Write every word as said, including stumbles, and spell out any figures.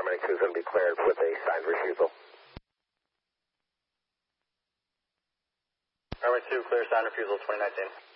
Runway two is going to be cleared with a signed refusal. Runway two, clear sign refusal twenty nineteen.